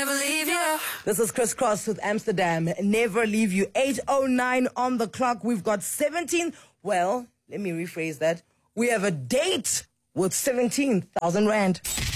never leave you. This is Chris Cross with Amsterdam. Never leave you. 8:09 on the clock. We've got 17. Well, let me rephrase that. We have a date with 17,000 rand.